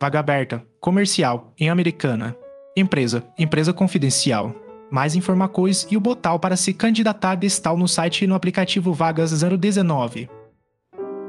Vaga aberta, comercial, em Americana. Empresa, empresa confidencial. Mais informações e o botão para se candidatar está no site e no aplicativo Vagas 019.